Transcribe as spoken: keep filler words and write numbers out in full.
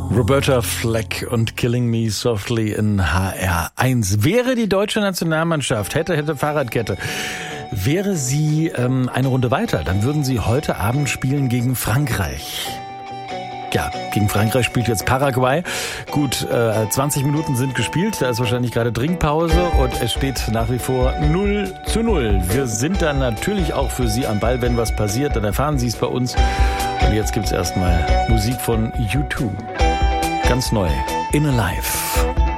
Roberta Fleck und Killing Me Softly in H R eins. Wäre die deutsche Nationalmannschaft, hätte, hätte Fahrradkette, wäre sie ähm, eine Runde weiter, dann würden sie heute Abend spielen gegen Frankreich. Ja, gegen Frankreich spielt jetzt Paraguay. Gut, äh, zwanzig Minuten sind gespielt, da ist wahrscheinlich gerade Trinkpause und es steht nach wie vor null zu null. Wir sind dann natürlich auch für Sie am Ball, wenn was passiert, dann erfahren Sie es bei uns. Und jetzt gibt's erstmal Musik von U zwei. Ganz neu. In Alive.